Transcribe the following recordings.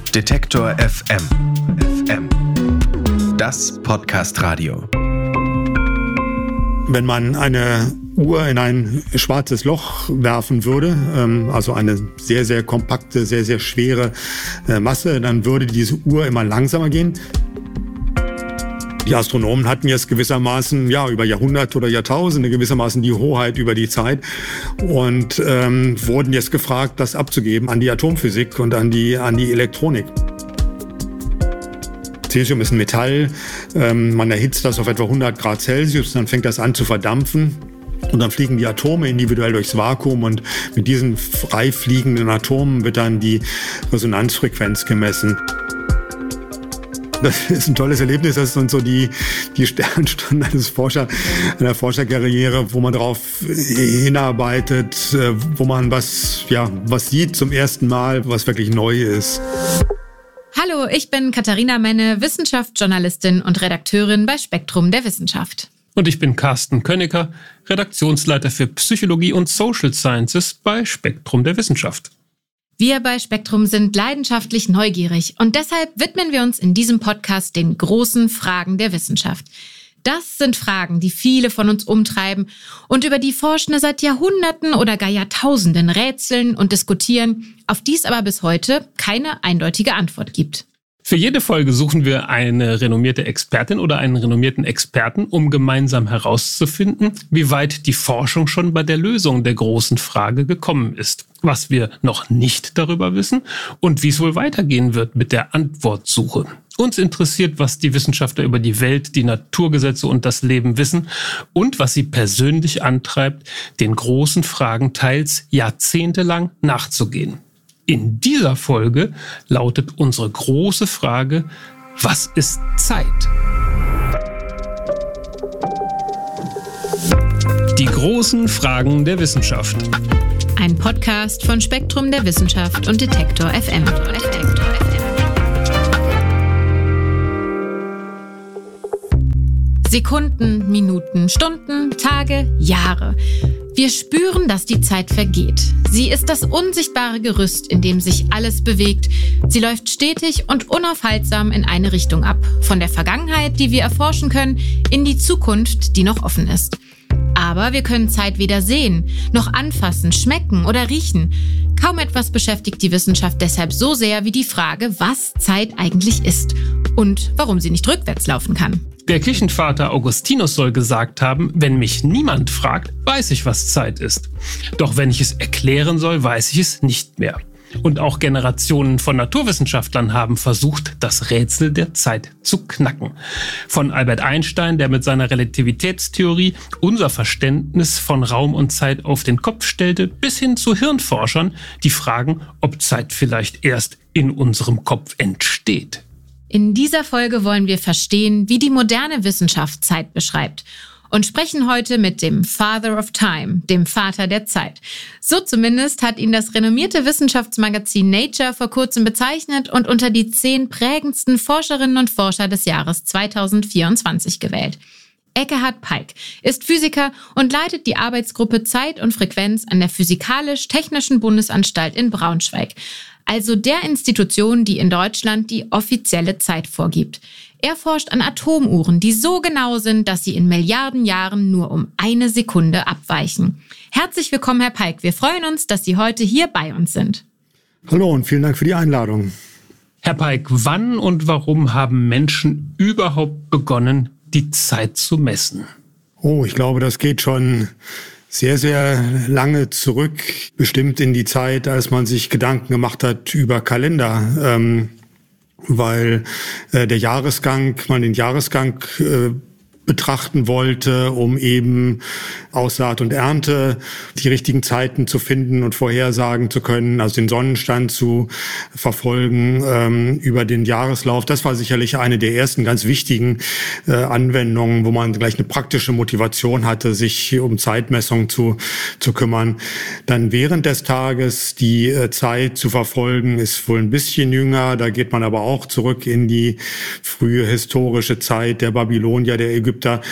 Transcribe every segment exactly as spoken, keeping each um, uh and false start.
Detektor F M. F M. Das Podcast-Radio. Wenn man eine Uhr in ein schwarzes Loch werfen würde, also eine sehr, sehr kompakte, sehr, sehr schwere Masse, dann würde diese Uhr immer langsamer gehen. Die Astronomen hatten jetzt gewissermaßen, ja, über Jahrhunderte oder Jahrtausende gewissermaßen die Hoheit über die Zeit und ähm, wurden jetzt gefragt, das abzugeben an die Atomphysik und an die, an die Elektronik. Cäsium ist ein Metall, ähm, man erhitzt das auf etwa hundert Grad Celsius, dann fängt das an zu verdampfen. Und dann fliegen die Atome individuell durchs Vakuum und mit diesen frei fliegenden Atomen wird dann die Resonanzfrequenz gemessen. Das ist ein tolles Erlebnis, das sind so die, die Sternstunden eines Forscher, einer Forscherkarriere, wo man darauf hinarbeitet, wo man was, ja, was sieht zum ersten Mal, was wirklich neu ist. Hallo, ich bin Katharina Menne, Wissenschaftsjournalistin und Redakteurin bei Spektrum der Wissenschaft. Und ich bin Carsten Könicker, Redaktionsleiter für Psychologie und Social Sciences bei Spektrum der Wissenschaft. Wir bei Spektrum sind leidenschaftlich neugierig und deshalb widmen wir uns in diesem Podcast den großen Fragen der Wissenschaft. Das sind Fragen, die viele von uns umtreiben und über die Forschende seit Jahrhunderten oder gar Jahrtausenden rätseln und diskutieren, auf die es aber bis heute keine eindeutige Antwort gibt. Für jede Folge suchen wir eine renommierte Expertin oder einen renommierten Experten, um gemeinsam herauszufinden, wie weit die Forschung schon bei der Lösung der großen Frage gekommen ist, was wir noch nicht darüber wissen und wie es wohl weitergehen wird mit der Antwortsuche. Uns interessiert, was die Wissenschaftler über die Welt, die Naturgesetze und das Leben wissen und was sie persönlich antreibt, den großen Fragen teils jahrzehntelang nachzugehen. In dieser Folge lautet unsere große Frage: Was ist Zeit? Die großen Fragen der Wissenschaft. Ein Podcast von Spektrum der Wissenschaft und Detektor F M. Detektor F M. Sekunden, Minuten, Stunden, Tage, Jahre. Wir spüren, dass die Zeit vergeht. Sie ist das unsichtbare Gerüst, in dem sich alles bewegt. Sie läuft stetig und unaufhaltsam in eine Richtung ab. Von der Vergangenheit, die wir erforschen können, in die Zukunft, die noch offen ist. Aber wir können Zeit weder sehen, noch anfassen, schmecken oder riechen. Kaum etwas beschäftigt die Wissenschaft deshalb so sehr wie die Frage, was Zeit eigentlich ist und warum sie nicht rückwärts laufen kann. Der Kirchenvater Augustinus soll gesagt haben, wenn mich niemand fragt, weiß ich, was Zeit ist. Doch wenn ich es erklären soll, weiß ich es nicht mehr. Und auch Generationen von Naturwissenschaftlern haben versucht, das Rätsel der Zeit zu knacken. Von Albert Einstein, der mit seiner Relativitätstheorie unser Verständnis von Raum und Zeit auf den Kopf stellte, bis hin zu Hirnforschern, die fragen, ob Zeit vielleicht erst in unserem Kopf entsteht. In dieser Folge wollen wir verstehen, wie die moderne Wissenschaft Zeit beschreibt und sprechen heute mit dem Father of Time, dem Vater der Zeit. So zumindest hat ihn das renommierte Wissenschaftsmagazin Nature vor kurzem bezeichnet und unter die zehn prägendsten Forscherinnen und Forscher des Jahres zweitausendvierundzwanzig gewählt. Ekkehard Peik ist Physiker und leitet die Arbeitsgruppe Zeit und Frequenz an der Physikalisch-Technischen Bundesanstalt in Braunschweig, also der Institution, die in Deutschland die offizielle Zeit vorgibt. Er forscht an Atomuhren, die so genau sind, dass sie in Milliarden Jahren nur um eine Sekunde abweichen. Herzlich willkommen, Herr Peik. Wir freuen uns, dass Sie heute hier bei uns sind. Hallo und vielen Dank für die Einladung. Herr Peik, wann und warum haben Menschen überhaupt begonnen, die Zeit zu messen? Oh, ich glaube, das geht schon sehr, sehr lange zurück, bestimmt in die Zeit, als man sich Gedanken gemacht hat über Kalender, ähm, weil äh, der Jahresgang, man den Jahresgang äh, betrachten wollte, um eben Aussaat und Ernte die richtigen Zeiten zu finden und vorhersagen zu können, also den Sonnenstand zu verfolgen ähm, über den Jahreslauf. Das war sicherlich eine der ersten ganz wichtigen äh, Anwendungen, wo man gleich eine praktische Motivation hatte, sich um Zeitmessung zu zu kümmern. Dann während des Tages die äh, Zeit zu verfolgen, ist wohl ein bisschen jünger. Da geht man aber auch zurück in die frühe historische Zeit der Babylonier, der Ägypter.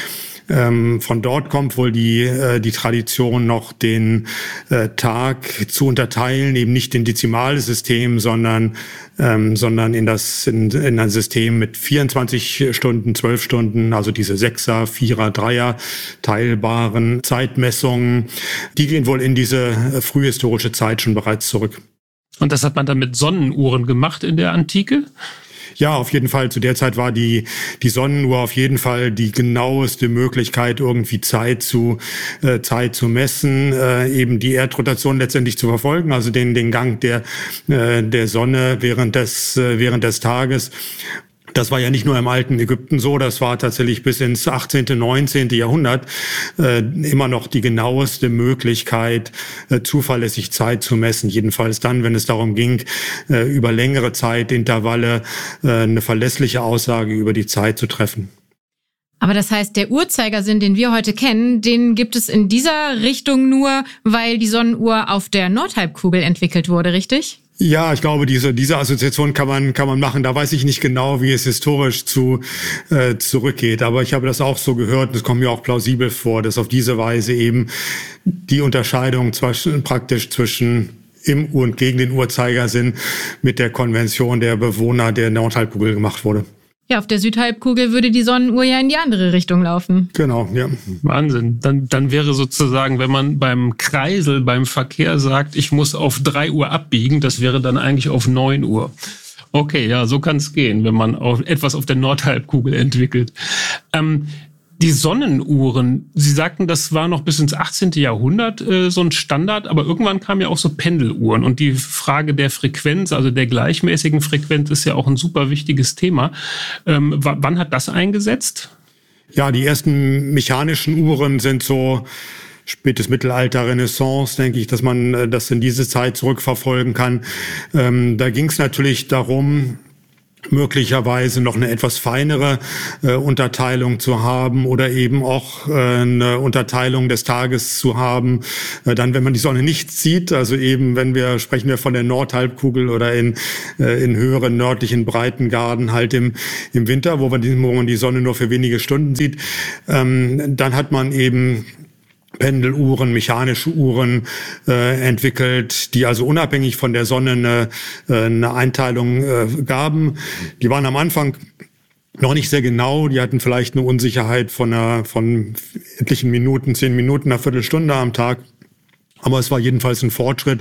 Ähm, von dort kommt wohl die, äh, die Tradition noch, den äh, Tag zu unterteilen, eben nicht in dezimales System, sondern, ähm, sondern in das, in, in ein System mit vierundzwanzig Stunden, zwölf Stunden, also diese Sechser, Vierer, Dreier teilbaren Zeitmessungen, die gehen wohl in diese frühhistorische Zeit schon bereits zurück. Und das hat man dann mit Sonnenuhren gemacht in der Antike? Ja, auf jeden Fall. Zu der Zeit war die, die Sonnenuhr auf jeden Fall die genaueste Möglichkeit, irgendwie Zeit zu, äh, Zeit zu messen, äh, eben die Erdrotation letztendlich zu verfolgen, also den, den Gang der, äh, der Sonne während des, äh, während des Tages. Das war ja nicht nur im alten Ägypten so, das war tatsächlich bis ins achtzehnten, neunzehnten Jahrhundert äh, immer noch die genaueste Möglichkeit, äh, zuverlässig Zeit zu messen. Jedenfalls dann, wenn es darum ging, äh, über längere Zeitintervalle äh, eine verlässliche Aussage über die Zeit zu treffen. Aber das heißt, der Uhrzeigersinn, den wir heute kennen, den gibt es in dieser Richtung nur, weil die Sonnenuhr auf der Nordhalbkugel entwickelt wurde, richtig? Ja, ich glaube, diese diese Assoziation kann man kann man machen. Da weiß ich nicht genau, wie es historisch zu äh, zurückgeht. Aber ich habe das auch so gehört. Und es kommt mir auch plausibel vor, dass auf diese Weise eben die Unterscheidung zwischen, praktisch zwischen im und gegen den Uhrzeigersinn mit der Konvention der Bewohner der Nordhalbkugel gemacht wurde. Ja, auf der Südhalbkugel würde die Sonnenuhr ja in die andere Richtung laufen. Genau, ja. Wahnsinn. Dann, dann wäre sozusagen, wenn man beim Kreisel, beim Verkehr sagt, ich muss auf drei Uhr abbiegen, das wäre dann eigentlich auf neun Uhr. Okay, ja, so kann es gehen, wenn man auf, etwas auf der Nordhalbkugel entwickelt. Ähm, Die Sonnenuhren, Sie sagten, das war noch bis ins achtzehnten Jahrhundert äh, so ein Standard, aber irgendwann kamen ja auch so Pendeluhren. Und die Frage der Frequenz, also der gleichmäßigen Frequenz, ist ja auch ein super wichtiges Thema. Ähm, w- wann hat das eingesetzt? Ja, die ersten mechanischen Uhren sind so spätes Mittelalter, Renaissance, denke ich, dass man das in diese Zeit zurückverfolgen kann. Ähm, da ging es natürlich darum, möglicherweise noch eine etwas feinere äh, Unterteilung zu haben oder eben auch äh, eine Unterteilung des Tages zu haben. Äh, dann, wenn man die Sonne nicht sieht, also eben, wenn wir, sprechen wir von der Nordhalbkugel oder in, äh, in höheren nördlichen Breitengraden halt im, im Winter, wo man, die, wo man die Sonne nur für wenige Stunden sieht, ähm, dann hat man eben Pendeluhren, mechanische Uhren äh, entwickelt, die also unabhängig von der Sonne eine, eine Einteilung äh, gaben. Die waren am Anfang noch nicht sehr genau, die hatten vielleicht eine Unsicherheit von, einer, von etlichen Minuten, zehn Minuten, einer Viertelstunde am Tag. Aber es war jedenfalls ein Fortschritt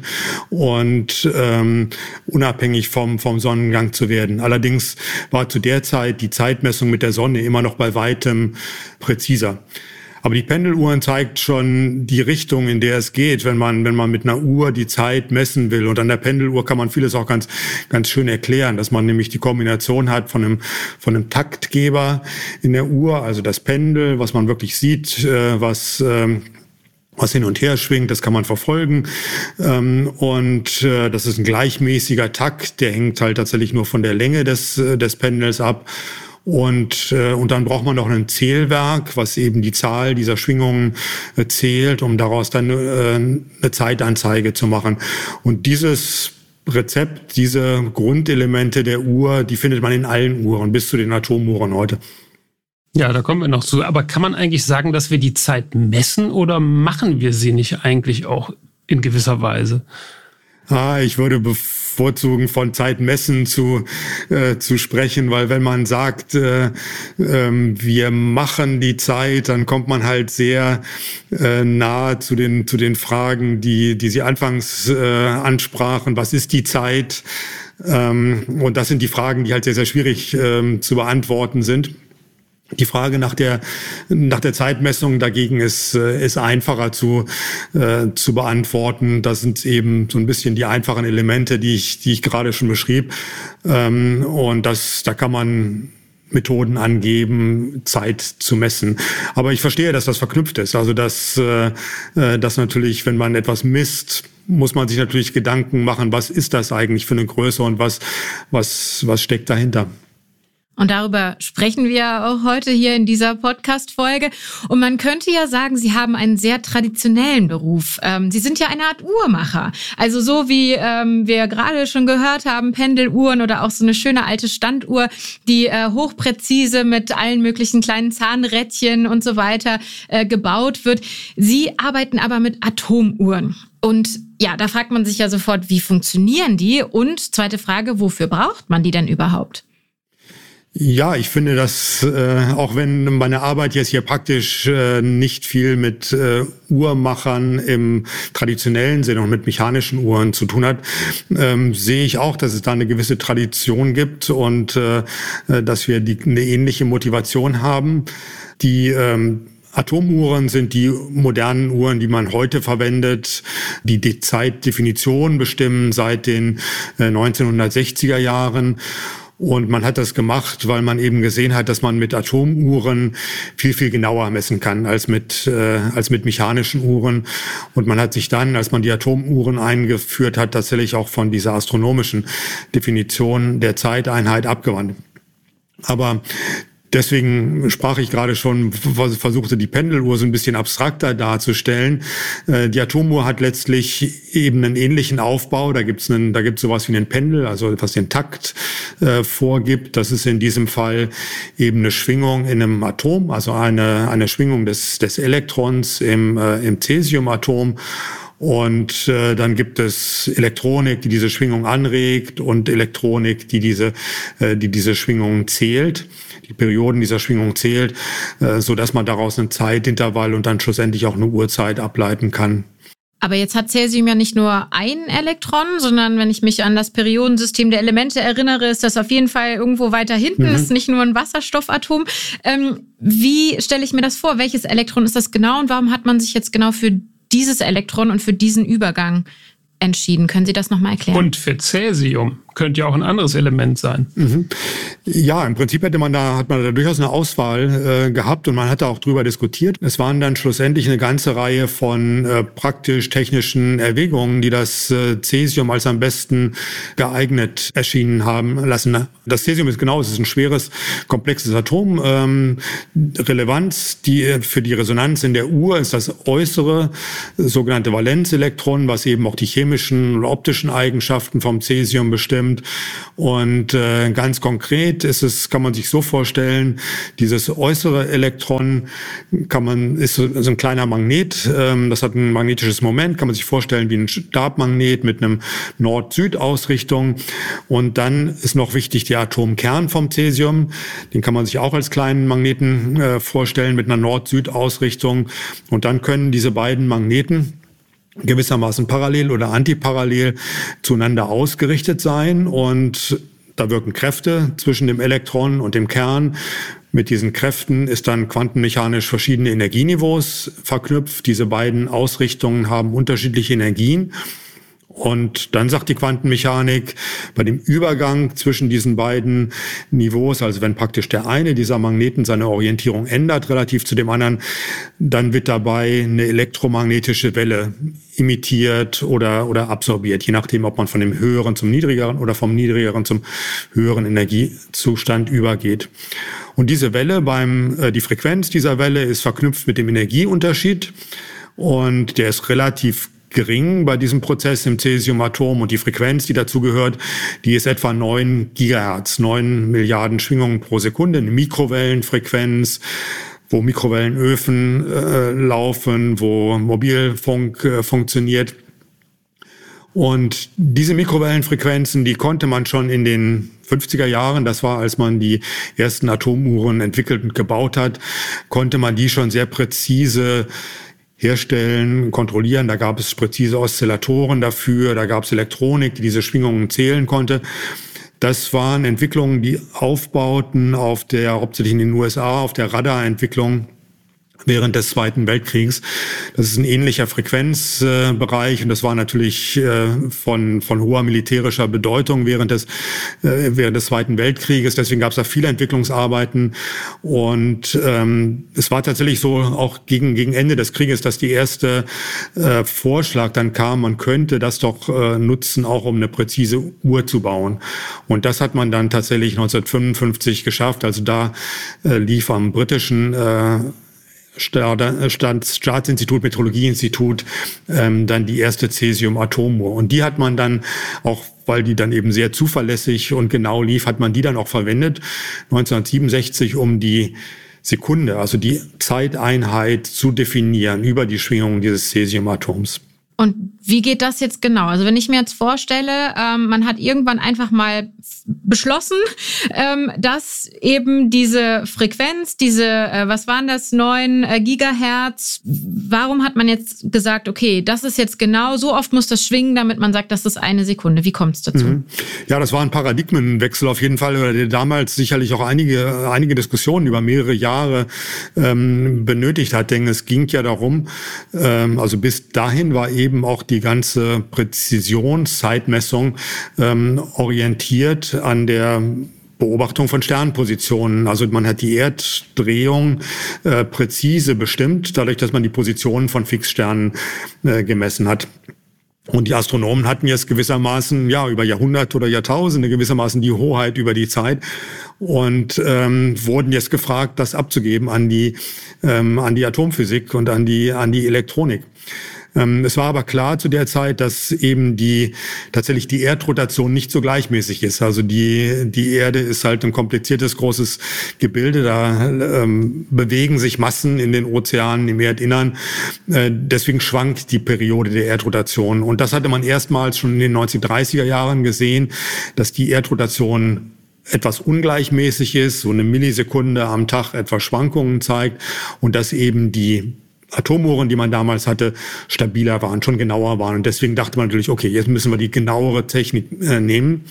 und ähm, unabhängig vom, vom Sonnengang zu werden. Allerdings war zu der Zeit die Zeitmessung mit der Sonne immer noch bei weitem präziser. Aber die Pendeluhren zeigt schon die Richtung, in der es geht, wenn man, wenn man mit einer Uhr die Zeit messen will. Und an der Pendeluhr kann man vieles auch ganz, ganz schön erklären, dass man nämlich die Kombination hat von einem, von einem Taktgeber in der Uhr, also das Pendel, was man wirklich sieht, äh, was, äh, was hin und her schwingt, das kann man verfolgen. Ähm, und äh, das ist ein gleichmäßiger Takt, der hängt halt tatsächlich nur von der Länge des, äh, des Pendels ab. Und, äh, und dann braucht man noch ein Zählwerk, was eben die Zahl dieser Schwingungen äh, zählt, um daraus dann äh, eine Zeitanzeige zu machen. Und dieses Rezept, diese Grundelemente der Uhr, die findet man in allen Uhren, bis zu den Atomuhren heute. Ja, da kommen wir noch zu. Aber kann man eigentlich sagen, dass wir die Zeit messen oder machen wir sie nicht eigentlich auch in gewisser Weise? Ah, ich würde bevorzugen, von Zeitmessen zu äh, zu sprechen, weil wenn man sagt, äh, äh, wir machen die Zeit, dann kommt man halt sehr äh, nahe zu den zu den Fragen, die die Sie anfangs äh, ansprachen. Was ist die Zeit? Ähm, und das sind die Fragen, die halt sehr sehr schwierig äh, zu beantworten sind. Die Frage nach der nach der Zeitmessung dagegen ist ist einfacher zu äh, zu beantworten. Das sind eben so ein bisschen die einfachen Elemente, die ich die ich gerade schon beschrieb. Ähm, und das da kann man Methoden angeben, Zeit zu messen. Aber ich verstehe, dass das verknüpft ist. Also dass äh, dass natürlich, wenn man etwas misst, muss man sich natürlich Gedanken machen, was ist das eigentlich für eine Größe und was was was steckt dahinter. Und darüber sprechen wir auch heute hier in dieser Podcast-Folge. Und man könnte ja sagen, Sie haben einen sehr traditionellen Beruf. Ähm, Sie sind ja eine Art Uhrmacher. Also so wie ähm, wir gerade schon gehört haben, Pendeluhren oder auch so eine schöne alte Standuhr, die äh, hochpräzise mit allen möglichen kleinen Zahnrädchen und so weiter äh, gebaut wird. Sie arbeiten aber mit Atomuhren. Und ja, da fragt man sich ja sofort, wie funktionieren die? Und zweite Frage, wofür braucht man die denn überhaupt? Ja, ich finde, dass äh, auch wenn meine Arbeit jetzt hier praktisch äh, nicht viel mit äh, Uhrmachern im traditionellen Sinne und mit mechanischen Uhren zu tun hat, ähm, sehe ich auch, dass es da eine gewisse Tradition gibt und äh, dass wir die, eine ähnliche Motivation haben. Die ähm, Atomuhren sind die modernen Uhren, die man heute verwendet, die die Zeitdefinition bestimmen seit den äh, neunzehnhundertsechziger Jahren. Und man hat das gemacht, weil man eben gesehen hat, dass man mit Atomuhren viel, viel genauer messen kann als mit, äh, als mit mechanischen Uhren. Und man hat sich dann, als man die Atomuhren eingeführt hat, tatsächlich auch von dieser astronomischen Definition der Zeiteinheit abgewandt. Aber deswegen sprach ich gerade schon, versuchte die Pendeluhr so ein bisschen abstrakter darzustellen. Die Atomuhr hat letztlich eben einen ähnlichen Aufbau. Da gibt's einen, da gibt's sowas wie einen Pendel, also was den Takt äh, vorgibt. Das ist in diesem Fall eben eine Schwingung in einem Atom, also eine eine Schwingung des des Elektrons im äh, im Cäsiumatom. Und äh, dann gibt es Elektronik, die diese Schwingung anregt, und Elektronik, die diese äh, die diese Schwingung zählt, die Perioden dieser Schwingung zählt, äh, so dass man daraus einen Zeitintervall und dann schlussendlich auch eine Uhrzeit ableiten kann. Aber jetzt hat Cäsium ja nicht nur ein Elektron, sondern wenn ich mich an das Periodensystem der Elemente erinnere, ist das auf jeden Fall irgendwo weiter hinten, mhm. ist nicht nur ein Wasserstoffatom. Ähm, wie stelle ich mir das vor? Welches Elektron ist das genau und warum hat man sich jetzt genau für dieses Elektron und für diesen Übergang entschieden? Können Sie das nochmal erklären? Und für Cäsium könnte ja auch ein anderes Element sein. Mhm. Ja, im Prinzip hätte man da, hat man da durchaus eine Auswahl äh, gehabt und man hatte auch drüber diskutiert. Es waren dann schlussendlich eine ganze Reihe von äh, praktisch-technischen Erwägungen, die das äh, Cäsium als am besten geeignet erschienen haben lassen. Das Cäsium ist genau, es ist ein schweres, komplexes Atom. Ähm, Relevanz die, für die Resonanz in der Uhr ist das äußere sogenannte Valenzelektron, was eben auch die chemischen oder optischen Eigenschaften vom Cäsium bestimmt. Und äh, ganz konkret ist es, kann man sich so vorstellen, dieses äußere Elektron kann man ist so, so ein kleiner Magnet, ähm, das hat ein magnetisches Moment, kann man sich vorstellen wie ein Stabmagnet mit einem Nord-Süd-Ausrichtung. Und dann ist noch wichtig der Atomkern vom Cäsium, den kann man sich auch als kleinen Magneten äh, vorstellen mit einer Nord-Süd-Ausrichtung. Und dann können diese beiden Magneten gewissermaßen parallel oder antiparallel zueinander ausgerichtet sein, und da wirken Kräfte zwischen dem Elektron und dem Kern. Mit diesen Kräften ist dann quantenmechanisch verschiedene Energieniveaus verknüpft. Diese beiden Ausrichtungen haben unterschiedliche Energien. Und dann sagt die Quantenmechanik, bei dem Übergang zwischen diesen beiden Niveaus, also wenn praktisch der eine dieser Magneten seine Orientierung ändert relativ zu dem anderen, dann wird dabei eine elektromagnetische Welle imitiert oder, oder absorbiert, je nachdem, ob man von dem höheren zum niedrigeren oder vom niedrigeren zum höheren Energiezustand übergeht. Und diese Welle beim, äh, die Frequenz dieser Welle ist verknüpft mit dem Energieunterschied, und der ist relativ gering bei diesem Prozess im Cäsiumatom, und die Frequenz, die dazu gehört, die ist etwa neun Gigahertz, neun Milliarden Schwingungen pro Sekunde, eine Mikrowellenfrequenz, wo Mikrowellenöfen äh, laufen, wo Mobilfunk äh, funktioniert. Und diese Mikrowellenfrequenzen, die konnte man schon in den fünfziger Jahren, das war, als man die ersten Atomuhren entwickelt und gebaut hat, konnte man die schon sehr präzise herstellen, kontrollieren. Da gab es präzise Oszillatoren dafür, da gab es Elektronik, die diese Schwingungen zählen konnte. Das waren Entwicklungen, die aufbauten auf der, hauptsächlich in den U S A, auf der Radarentwicklung während des Zweiten Weltkriegs. Das ist ein ähnlicher Frequenzbereich äh, und das war natürlich äh, von von hoher militärischer Bedeutung während des äh, während des Zweiten Weltkrieges. Deswegen gab es da viele Entwicklungsarbeiten und ähm, es war tatsächlich so auch gegen gegen Ende des Krieges, dass die erste äh, Vorschlag dann kam, man könnte das doch äh, nutzen, auch um eine präzise Uhr zu bauen. Und das hat man dann tatsächlich neunzehnhundertfünfundfünfzig geschafft. Also da äh, lief am britischen äh, Staatsinstitut, Meteorologieinstitut, ähm, dann die erste Cäsium-Atomuhr. Und die hat man dann auch, weil die dann eben sehr zuverlässig und genau lief, hat man die dann auch verwendet, neunzehnhundertsiebenundsechzig, um die Sekunde, also die Zeiteinheit zu definieren über die Schwingung dieses Cäsium-Atoms. Und wie geht das jetzt genau? Also wenn ich mir jetzt vorstelle, ähm, man hat irgendwann einfach mal beschlossen, ähm, dass eben diese Frequenz, diese, äh, was waren das, neun äh, Gigahertz, warum hat man jetzt gesagt, okay, das ist jetzt genau, so oft muss das schwingen, damit man sagt, das ist eine Sekunde. Wie kommt es dazu? Mhm. Ja, das war ein Paradigmenwechsel auf jeden Fall, der damals sicherlich auch einige, einige Diskussionen über mehrere Jahre ähm, benötigt hat, denn es ging ja darum, ähm, also bis dahin war eben auch die ganze Präzisionszeitmessung ähm, orientiert an der Beobachtung von Sternpositionen. Also man hat die Erddrehung äh, präzise bestimmt, dadurch, dass man die Positionen von Fixsternen äh, gemessen hat. Und die Astronomen hatten jetzt gewissermaßen, ja, über Jahrhunderte oder Jahrtausende gewissermaßen die Hoheit über die Zeit und ähm, wurden jetzt gefragt, das abzugeben an die ähm, an die Atomphysik und an die an die Elektronik. Es war aber klar zu der Zeit, dass eben die tatsächlich die Erdrotation nicht so gleichmäßig ist. Also die die Erde ist halt ein kompliziertes, großes Gebilde. Da ähm, bewegen sich Massen in den Ozeanen, im Erdinnern. Äh, deswegen schwankt die Periode der Erdrotation. Und das hatte man erstmals schon in den neunzehnhundertdreißiger Jahren gesehen, dass die Erdrotation etwas ungleichmäßig ist, so eine Millisekunde am Tag etwa Schwankungen zeigt und dass eben die Atomuhren, die man damals hatte, stabiler waren, schon genauer waren. Und deswegen dachte man natürlich, okay, jetzt müssen wir die genauere Technik äh, nehmen,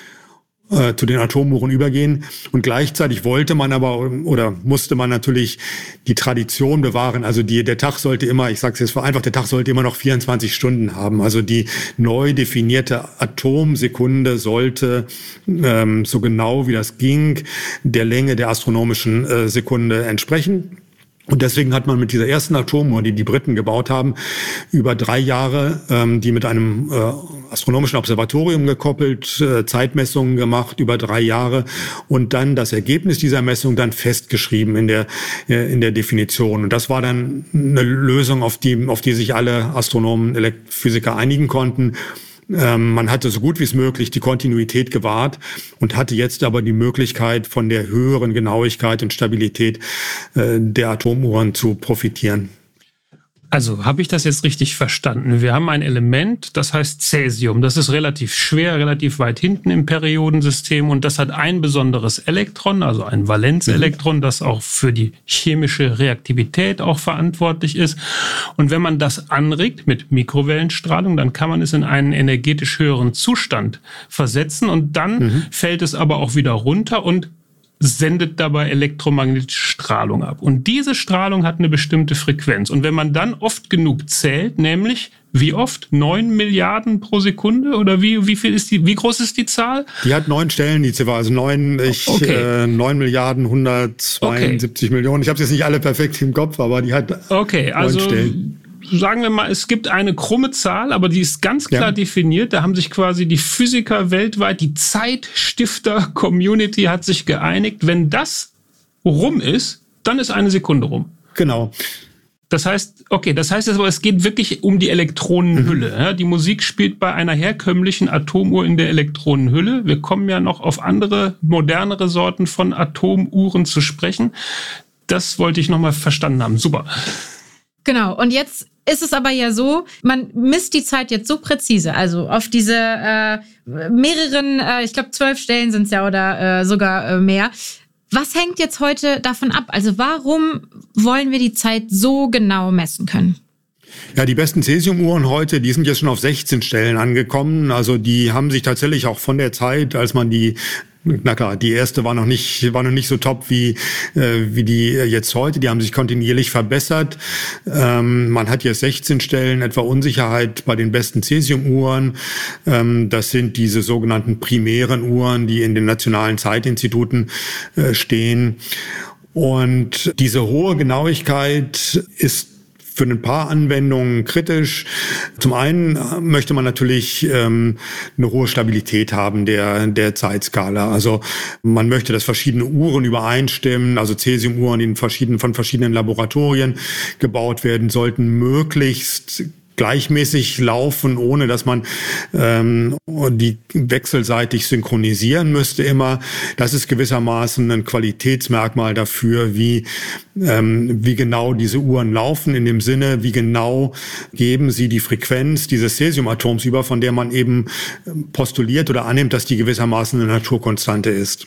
äh, zu den Atomuhren übergehen. Und gleichzeitig wollte man aber oder musste man natürlich die Tradition bewahren. Also die, der Tag sollte immer, ich sage es jetzt vereinfacht, der Tag sollte immer noch vierundzwanzig Stunden haben. Also die neu definierte Atomsekunde sollte ähm, so genau wie das ging der Länge der astronomischen äh, Sekunde entsprechen. Und deswegen hat man mit dieser ersten Atomuhr, die die Briten gebaut haben, über drei Jahre, ähm, die mit einem äh, astronomischen Observatorium gekoppelt, äh, Zeitmessungen gemacht über drei Jahre und dann das Ergebnis dieser Messung dann festgeschrieben in der äh, in der Definition. Und das war dann eine Lösung, auf die auf die sich alle Astronomen, Physiker einigen konnten. Man hatte so gut wie es möglich die Kontinuität gewahrt und hatte jetzt aber die Möglichkeit, von der höheren Genauigkeit und Stabilität der Atomuhren zu profitieren. Also habe ich das jetzt richtig verstanden? Wir haben ein Element, das heißt Cäsium. Das ist relativ schwer, relativ weit hinten im Periodensystem und das hat ein besonderes Elektron, also ein Valenzelektron, das auch für die chemische Reaktivität auch verantwortlich ist. Und wenn man das anregt mit Mikrowellenstrahlung, dann kann man es in einen energetisch höheren Zustand versetzen und dann mhm. fällt es aber auch wieder runter und sendet dabei elektromagnetische Strahlung ab. Und diese Strahlung hat eine bestimmte Frequenz. Und wenn man dann oft genug zählt, nämlich wie oft? Neun Milliarden pro Sekunde? Oder wie, wie viel ist die, wie groß ist die Zahl? Die hat neun Stellen, die Ziffer. Also neun, ich, okay. äh, neun Milliarden, hundertzweiundsiebzig okay. Millionen. Ich habe es jetzt nicht alle perfekt im Kopf, aber die hat okay, neun also Stellen. Sagen wir mal, es gibt eine krumme Zahl, aber die ist ganz klar ja. definiert. Da haben sich quasi die Physiker weltweit, die Zeitstifter-Community hat sich geeinigt. Wenn das rum ist, dann ist eine Sekunde rum. Genau. Das heißt, okay, das heißt aber, es geht wirklich um die Elektronenhülle. Mhm. Ja, die Musik spielt bei einer herkömmlichen Atomuhr in der Elektronenhülle. Wir kommen ja noch auf andere, modernere Sorten von Atomuhren zu sprechen. Das wollte ich nochmal verstanden haben. Super. Genau, und jetzt ist es aber ja so, man misst die Zeit jetzt so präzise, also auf diese äh, mehreren, äh, ich glaube zwölf Stellen sind es ja oder äh, sogar äh, mehr. Was hängt jetzt heute davon ab? Also warum wollen wir die Zeit so genau messen können? Ja, die besten Cäsiumuhren heute, die sind jetzt schon auf sechzehn Stellen angekommen. Also die haben sich tatsächlich auch von der Zeit, als man die Na klar, die erste war noch nicht, war noch nicht so top wie, äh, wie die jetzt heute. Die haben sich kontinuierlich verbessert. Ähm, man hat jetzt sechzehn Stellen etwa Unsicherheit bei den besten Cäsium-Uhren. Ähm, das sind diese sogenannten primären Uhren, die in den nationalen Zeitinstituten äh, stehen. Und diese hohe Genauigkeit ist für ein paar Anwendungen kritisch. Zum einen möchte man natürlich ähm, eine hohe Stabilität haben der der Zeitskala. Also man möchte, dass verschiedene Uhren übereinstimmen, also Cäsium-Uhren, die in verschiedenen, von verschiedenen Laboratorien gebaut werden, sollten möglichst gleichmäßig laufen, ohne dass man ähm, die wechselseitig synchronisieren müsste immer. Das ist gewissermaßen ein Qualitätsmerkmal dafür, wie ähm, wie genau diese Uhren laufen, in dem Sinne, wie genau geben sie die Frequenz dieses Cäsiumatoms über, von der man eben postuliert oder annimmt, dass die gewissermaßen eine Naturkonstante ist.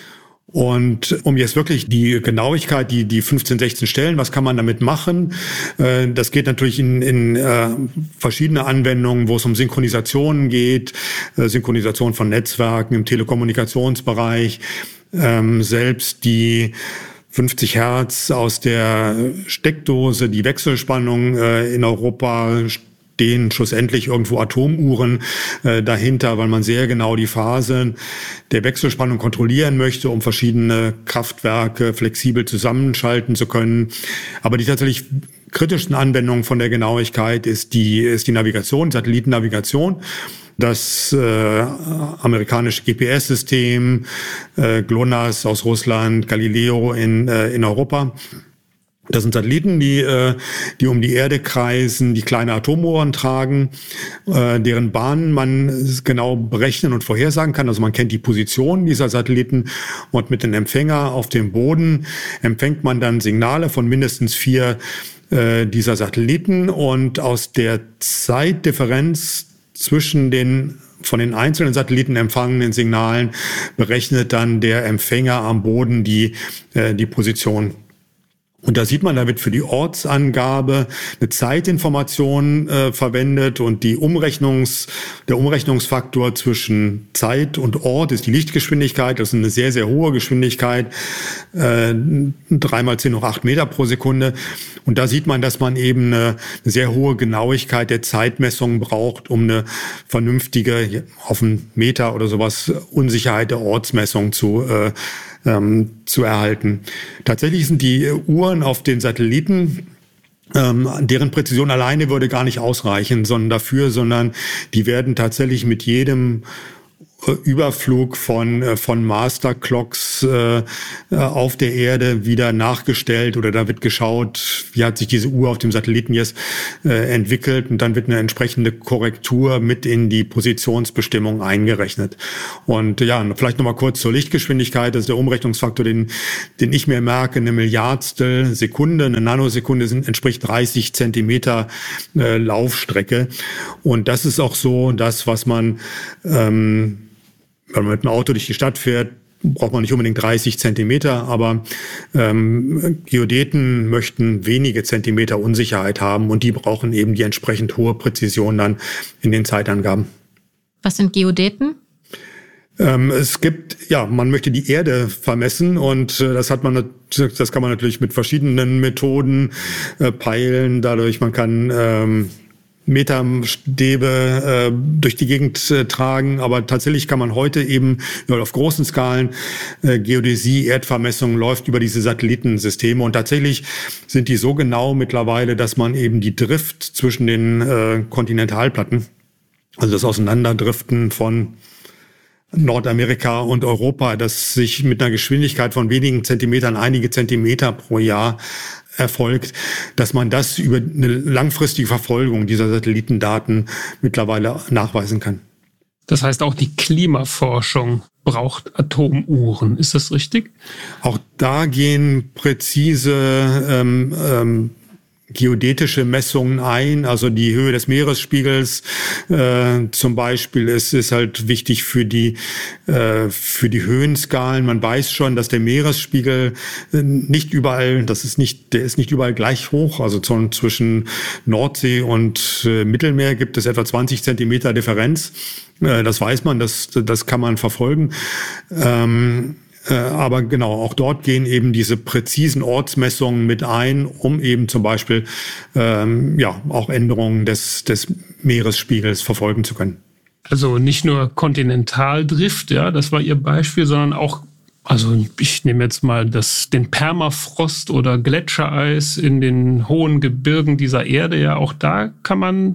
Und um jetzt wirklich die Genauigkeit, die die fünfzehn, sechzehn Stellen, was kann man damit machen? Äh, das geht natürlich in, in äh, verschiedene Anwendungen, wo es um Synchronisationen geht, äh, Synchronisation von Netzwerken im Telekommunikationsbereich, ähm, selbst die fünfzig Hertz aus der Steckdose, die Wechselspannung äh, in Europa stehen schlussendlich irgendwo Atomuhren äh, dahinter, weil man sehr genau die Phasen der Wechselspannung kontrollieren möchte, um verschiedene Kraftwerke flexibel zusammenschalten zu können. Aber die tatsächlich kritischsten Anwendungen von der Genauigkeit ist die, ist die Navigation, Satellitennavigation. Das äh, amerikanische G P S-System, äh, GLONASS aus Russland, Galileo in, äh, in Europa. Das sind Satelliten, die, äh, die um die Erde kreisen, die kleine Atomuhren tragen, äh, deren Bahnen man genau berechnen und vorhersagen kann. Also man kennt die Position dieser Satelliten und mit dem Empfänger auf dem Boden empfängt man dann Signale von mindestens vier äh, dieser Satelliten und aus der Zeitdifferenz zwischen den von den einzelnen Satelliten empfangenen Signalen berechnet dann der Empfänger am Boden die, äh, die Position. Und da sieht man, da wird für die Ortsangabe eine Zeitinformation äh, verwendet und die Umrechnungs, der Umrechnungsfaktor zwischen Zeit und Ort ist die Lichtgeschwindigkeit. Das ist eine sehr, sehr hohe Geschwindigkeit, äh, drei mal zehn hoch acht Meter pro Sekunde. Und da sieht man, dass man eben eine, eine sehr hohe Genauigkeit der Zeitmessung braucht, um eine vernünftige, auf einen Meter oder sowas, Unsicherheit der Ortsmessung zu äh, ähm, zu erhalten. Tatsächlich sind die Uhren auf den Satelliten, ähm, deren Präzision alleine würde gar nicht ausreichen, sondern dafür, sondern die werden tatsächlich mit jedem Überflug von von Masterclocks äh, auf der Erde wieder nachgestellt oder da wird geschaut, wie hat sich diese Uhr auf dem Satelliten jetzt äh, entwickelt und dann wird eine entsprechende Korrektur mit in die Positionsbestimmung eingerechnet. Und ja, vielleicht nochmal kurz zur Lichtgeschwindigkeit, das ist der Umrechnungsfaktor, den den ich mir merke, eine Milliardstel Sekunde, eine Nanosekunde sind, entspricht dreißig Zentimeter äh, Laufstrecke und das ist auch so das, was man ähm, wenn man mit dem Auto durch die Stadt fährt, braucht man nicht unbedingt dreißig Zentimeter, aber ähm, Geodäten möchten wenige Zentimeter Unsicherheit haben und die brauchen eben die entsprechend hohe Präzision dann in den Zeitangaben. Was sind Geodäten? Ähm, es gibt, ja, man möchte die Erde vermessen und äh, das hat man, das kann man natürlich mit verschiedenen Methoden äh, peilen. Dadurch, man kann ähm, Meterstäbe äh, durch die Gegend äh, tragen, aber tatsächlich kann man heute eben ja, auf großen Skalen äh, Geodäsie, Erdvermessung läuft über diese Satellitensysteme und tatsächlich sind die so genau mittlerweile, dass man eben die Drift zwischen den äh, Kontinentalplatten, also das Auseinanderdriften von Nordamerika und Europa, das sich mit einer Geschwindigkeit von wenigen Zentimetern, einige Zentimeter pro Jahr erfolgt, dass man das über eine langfristige Verfolgung dieser Satellitendaten mittlerweile nachweisen kann. Das heißt, auch die Klimaforschung braucht Atomuhren. Ist das richtig? Auch da gehen präzise ähm, ähm, geodätische Messungen ein, also die Höhe des Meeresspiegels äh, zum Beispiel ist, ist halt wichtig für die äh, für die Höhenskalen. Man weiß schon, dass der Meeresspiegel äh, nicht überall, das ist nicht, der ist nicht überall gleich hoch. Also zum, zwischen Nordsee und äh, Mittelmeer gibt es etwa zwanzig Zentimeter Differenz. Äh, das weiß man, das das kann man verfolgen. Ähm, Aber genau, auch dort gehen eben diese präzisen Ortsmessungen mit ein, um eben zum Beispiel ähm, ja auch Änderungen des, des Meeresspiegels verfolgen zu können. Also nicht nur Kontinentaldrift, ja, das war Ihr Beispiel, sondern auch, also ich nehme jetzt mal das, den Permafrost oder Gletschereis in den hohen Gebirgen dieser Erde. Ja, auch da kann man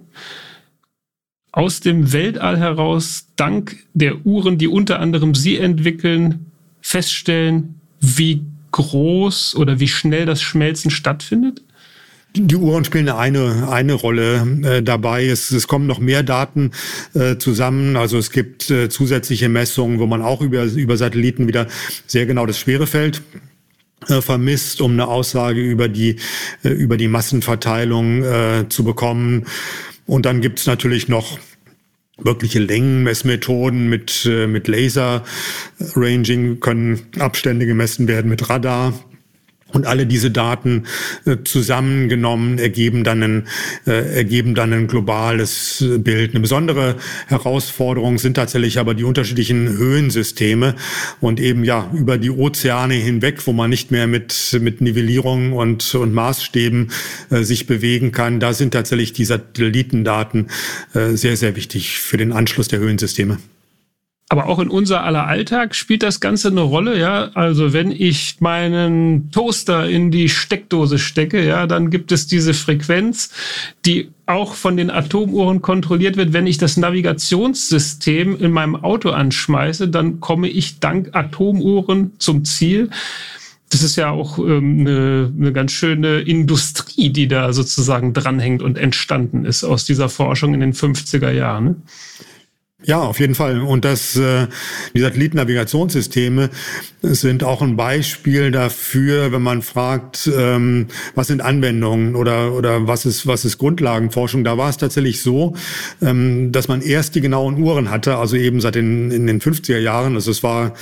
aus dem Weltall heraus, dank der Uhren, die unter anderem Sie entwickeln, feststellen, wie groß oder wie schnell das Schmelzen stattfindet? Die Uhren spielen eine, eine Rolle äh, dabei. Es, es kommen noch mehr Daten äh, zusammen. Also es gibt äh, zusätzliche Messungen, wo man auch über, über Satelliten wieder sehr genau das Schwerefeld äh, vermisst, um eine Aussage über die, äh, über die Massenverteilung äh, zu bekommen. Und dann gibt's natürlich noch wirkliche Längenmessmethoden mit, mit Laser-Ranging, können Abstände gemessen werden mit Radar. Und alle diese Daten äh, zusammengenommen ergeben dann ein, äh, ergeben dann ein globales Bild. Eine besondere Herausforderung sind tatsächlich aber die unterschiedlichen Höhensysteme und eben ja über die Ozeane hinweg, wo man nicht mehr mit mit Nivellierungen und und Maßstäben äh, sich bewegen kann. Da sind tatsächlich die Satellitendaten äh, sehr sehr wichtig für den Anschluss der Höhensysteme. Aber auch in unser aller Alltag spielt das Ganze eine Rolle, ja. Also wenn ich meinen Toaster in die Steckdose stecke, ja, dann gibt es diese Frequenz, die auch von den Atomuhren kontrolliert wird. Wenn ich das Navigationssystem in meinem Auto anschmeiße, dann komme ich dank Atomuhren zum Ziel. Das ist ja auch ähm, eine, eine ganz schöne Industrie, die da sozusagen dranhängt und entstanden ist aus dieser Forschung in den fünfziger Jahren. Ne? Ja, auf jeden Fall. Und das, äh, die Satellitennavigationssysteme sind auch ein Beispiel dafür, wenn man fragt, ähm, was sind Anwendungen oder oder was ist was ist Grundlagenforschung. Da war es tatsächlich so, ähm, dass man erst die genauen Uhren hatte, also eben seit den in den fünfziger Jahren. Also es war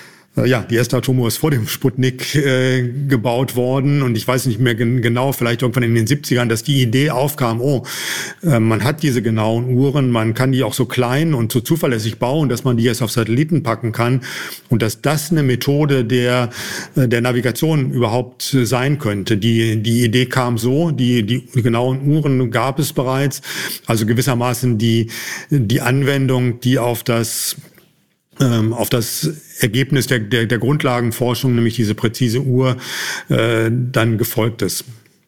Ja, die erste Atomuhr ist vor dem Sputnik äh, gebaut worden und ich weiß nicht mehr gen- genau, vielleicht irgendwann in den siebzigern, dass die Idee aufkam, oh, äh, man hat diese genauen Uhren, man kann die auch so klein und so zuverlässig bauen, dass man die jetzt auf Satelliten packen kann und dass das eine Methode der äh, der Navigation überhaupt äh, sein könnte. Die die Idee kam so, die die genauen Uhren gab es bereits, also gewissermaßen die die Anwendung, die auf das auf das Ergebnis der, der, der Grundlagenforschung, nämlich diese präzise Uhr, äh, dann gefolgt ist.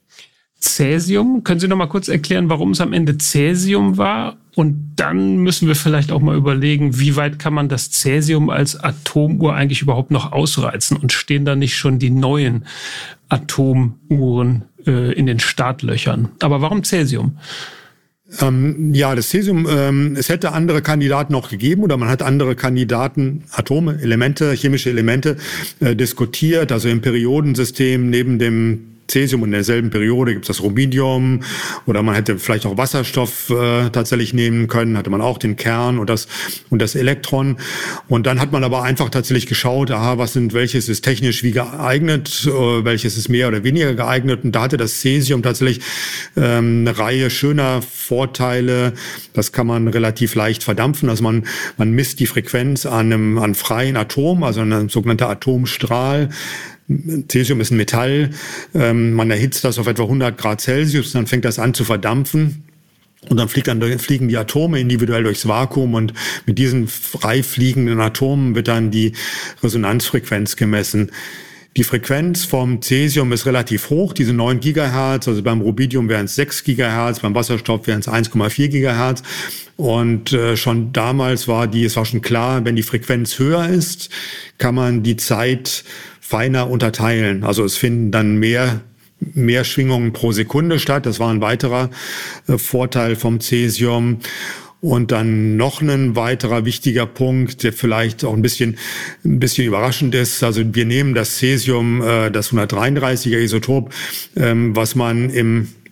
Cäsium, können Sie noch mal kurz erklären, warum es am Ende Cäsium war? Und dann müssen wir vielleicht auch mal überlegen, wie weit kann man das Cäsium als Atomuhr eigentlich überhaupt noch ausreizen? Und stehen da nicht schon die neuen Atomuhren äh, in den Startlöchern? Aber warum Cäsium? Ähm, ja, das Cäsium, ähm, es hätte andere Kandidaten noch gegeben oder man hat andere Kandidaten, Atome, Elemente, chemische Elemente äh, diskutiert. Also im Periodensystem neben dem Cäsium in derselben Periode gibt es das Rubidium oder man hätte vielleicht auch Wasserstoff äh, tatsächlich nehmen können, hatte man auch den Kern und das und das Elektron und dann hat man aber einfach tatsächlich geschaut, aha, was sind welches ist technisch wie geeignet, äh, welches ist mehr oder weniger geeignet und da hatte das Cäsium tatsächlich ähm, eine Reihe schöner Vorteile. Das kann man relativ leicht verdampfen, also man man misst die Frequenz an einem an freien Atom, also ein sogenannter Atomstrahl. Cäsium ist ein Metall, ähm, man erhitzt das auf etwa hundert Grad Celsius, dann fängt das an zu verdampfen und dann, fliegt dann fliegen die Atome individuell durchs Vakuum und mit diesen frei fliegenden Atomen wird dann die Resonanzfrequenz gemessen. Die Frequenz vom Cäsium ist relativ hoch, diese neun Gigahertz, also beim Rubidium wären es sechs Gigahertz, beim Wasserstoff wären es eins Komma vier Gigahertz. Und äh, schon damals war die, es war schon klar, wenn die Frequenz höher ist, kann man die Zeit feiner unterteilen. Also es finden dann mehr mehr Schwingungen pro Sekunde statt. Das war ein weiterer äh, Vorteil vom Cäsium. Und dann noch ein weiterer wichtiger Punkt, der vielleicht auch ein bisschen ein bisschen überraschend ist. Also wir nehmen das Cäsium, äh, das hundertdreiunddreißiger Isotop, ähm, was man im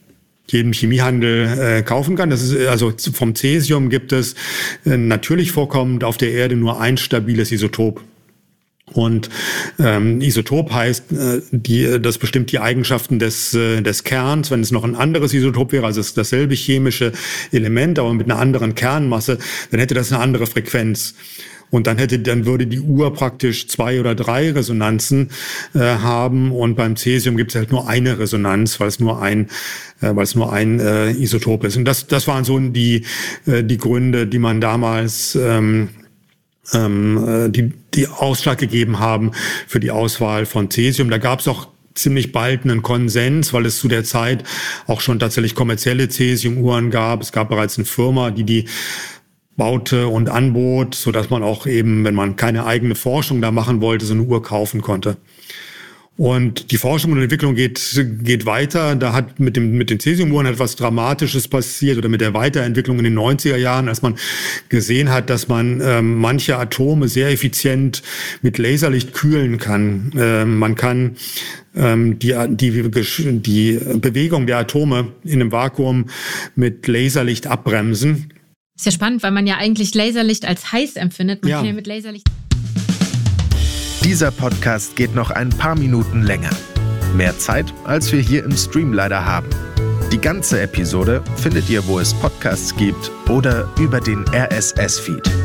jedem Chemiehandel äh, kaufen kann. Das ist also vom Cäsium gibt es äh, natürlich vorkommend auf der Erde nur ein stabiles Isotop. Und ähm, Isotop heißt, äh, die, das bestimmt die Eigenschaften des, äh, des Kerns. Wenn es noch ein anderes Isotop wäre, also es ist dasselbe chemische Element, aber mit einer anderen Kernmasse, dann hätte das eine andere Frequenz. Und dann hätte, dann würde die Uhr praktisch zwei oder drei Resonanzen äh, haben. Und beim Cäsium gibt es halt nur eine Resonanz, weil es nur ein, äh, weil es nur ein äh, Isotop ist. Und das, das waren so die, äh, die Gründe, die man damals ähm, ähm, die, die Ausschlag gegeben haben für die Auswahl von Cäsium. Da gab es auch ziemlich bald einen Konsens, weil es zu der Zeit auch schon tatsächlich kommerzielle Cäsiumuhren gab. Es gab bereits eine Firma, die die baute und anbot, so dass man auch eben, wenn man keine eigene Forschung da machen wollte, so eine Uhr kaufen konnte. Und die Forschung und Entwicklung geht, geht weiter. Da hat mit dem, mit den Cäsiumuhren etwas Dramatisches passiert oder mit der Weiterentwicklung in den neunziger Jahren, als man gesehen hat, dass man ähm, manche Atome sehr effizient mit Laserlicht kühlen kann. Ähm, man kann ähm, die, die, die Bewegung der Atome in einem Vakuum mit Laserlicht abbremsen. Ist ja spannend, weil man ja eigentlich Laserlicht als heiß empfindet. Man ja. kann ja mit Laserlicht... Dieser Podcast geht noch ein paar Minuten länger. Mehr Zeit, als wir hier im Stream leider haben. Die ganze Episode findet ihr, wo es Podcasts gibt oder über den R S S-Feed.